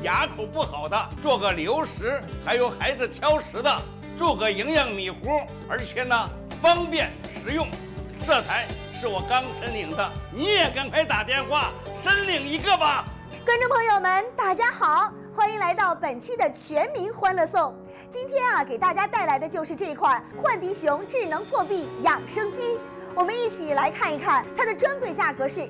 牙口不好的做个流食，还有孩子挑食的做个营养米糊，而且呢方便实用。这台是我刚申领的，你也赶快打电话申领一个吧。 观众朋友们，大家好，欢迎来到本期的全民欢乐颂。今天啊，给大家带来的就是这款幻迪熊智能破壁养生机。我们一起来看一看，它的专柜价格是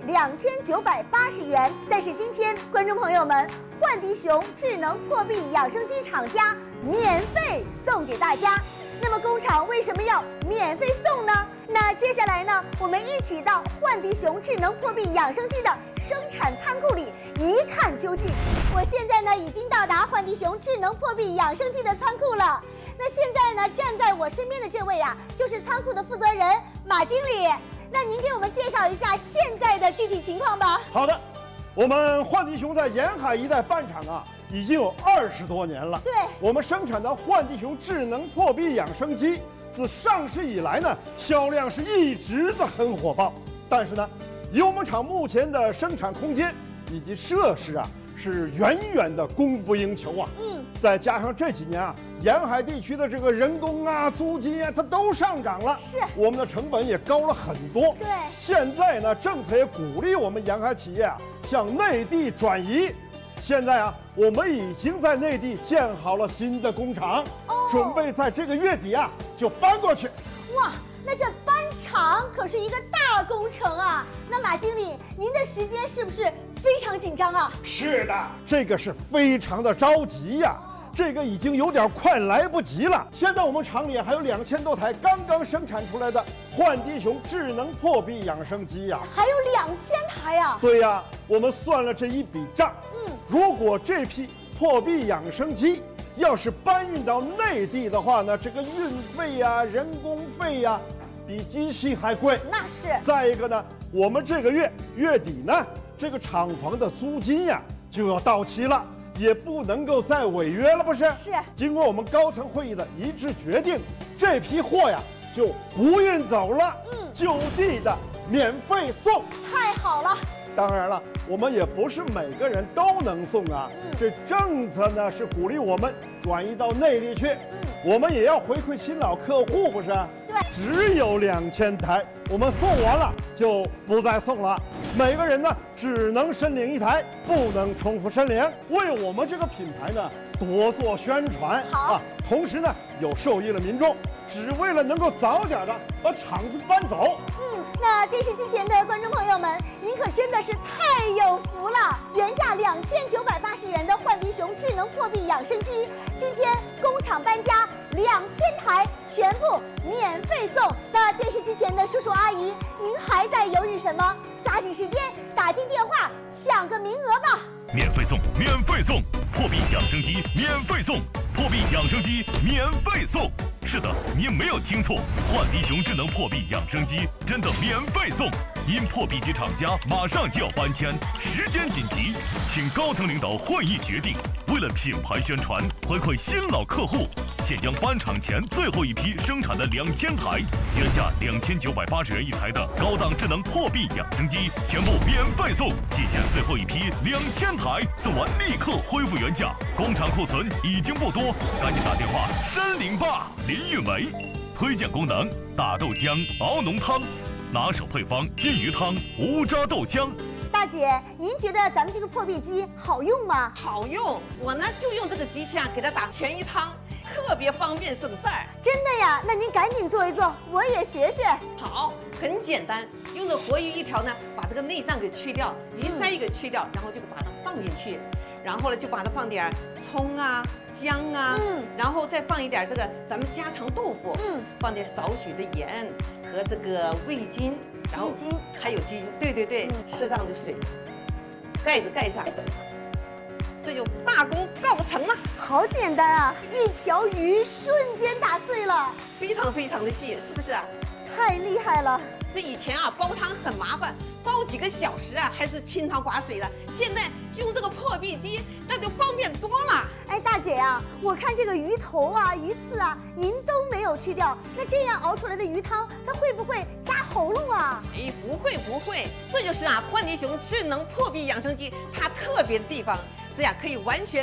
2980元，但是今天观众朋友们，幻迪熊智能破壁养生机厂家免费送给大家。那么工厂为什么要免费送呢？那接下来呢，我们一起到幻迪熊智能破壁养生机的生产仓库里一看究竟。我现在呢已经到达幻迪熊智能破壁养生机的仓库了。那现在呢，站在我身边的这位啊，就是仓库的负责人马经理。那您给我们介绍一下现在的具体情况吧。 好的，我们幻迪熊在沿海一带办厂啊，已经有20多年了。 对， 我们生产的幻迪熊智能破壁养生机，自上市以来呢，销量是一直的很火爆。但是呢，以我们厂目前的生产空间以及设施啊，是远远的供不应求啊。再加上这几年啊，沿海地区的这个人工啊、租金啊，它都上涨了， 是我们的成本也高了很多。 对， 现在呢，政策也鼓励我们沿海企业啊向内地转移。现在啊，我们已经在内地建好了新的工厂，准备在这个月底啊就搬过去。 哇，那这搬厂可是一个大工程啊！那马经理，您的时间是不是非常紧张啊？ 是的，这个是非常的着急呀。这个已经有点快来不及了。现在我们厂里还有2000多台刚刚生产出来的幻迪熊智能破壁养生机呀， 还有2000台呀！ 对呀，我们算了这一笔账。如果这批破壁养生机要是搬运到内地的话呢，这个运费呀、人工费呀，比机器还贵。 那是。 再一个呢，我们这个月底呢，这个厂房的租金呀就要到期了。也不能够再违约了，不是？ 是。 经过我们高层会议的一致决定，这批货呀就不运走了，就地的免费送。 太好了！ 当然了，我们也不是每个人都能送啊。这政策呢是鼓励我们转移到内地去，我们也要回馈新老客户，不是？ 对。 只有2000台，我们送完了就不再送了。每个人呢只能申领1台，不能重复申领，为我们这个品牌呢多做宣传。 好。 同时呢有受益了民众，只为了能够早点的把厂子搬走。 那电视机前的观众朋友们，您可真的是太有福了！原价2980元的幻迪熊智能破壁养生机，今天工厂搬家2000台全部免费送。那电视机前的叔叔阿姨，您还在犹豫什么？抓紧时间打进电话抢个名额吧！ 免费送，免费送，破壁养生机免费送，破壁养生机免费送。是的，您没有听错，幻迪熊智能破壁养生机真的免费送。因破壁机厂家马上就要搬迁，时间紧急，请高层领导会议决定，为了品牌宣传，回馈新老客户，现将搬厂前最后一批生产的2000台，原价2980元1台的高档智能破壁养生机全部免费送，仅限最后一批2000台，送完立刻恢复原价，工厂库存已经不多，赶紧打电话申领吧。林运维，推荐功能：大豆浆熬浓汤，拿手配方金鱼汤、无渣豆浆。 大姐，您觉得咱们这个破壁机好用吗？ 好用，我呢就用这个机器啊，给它打全鱼汤，特别方便省事儿。 真的呀？那您赶紧做一做，我也学学。 好，很简单，用这活鱼一条呢，把这个内脏给去掉，鱼鳃给去掉，然后就把它放进去。然后呢，就把它放点葱啊、姜啊，然后再放一点这个咱们家常豆腐，放点少许的盐和这个味精，然后还有鸡精，对，适当的水，盖子盖上，这就大功告成了。 好简单啊，一条鱼瞬间打碎了， 非常非常的细，是不是啊？ 太厉害了！ 这以前啊煲汤很麻烦，煲几个小时啊还是清汤寡水的，现在用这个破壁机那就方便多了。 哎，大姐啊，我看这个鱼头啊、鱼刺啊，您都没有去掉，那这样熬出来的鱼汤，它会不会扎喉咙啊？ 哎，不会，这就是啊幻迪熊智能破壁养生机它特别的地方，这样可以完全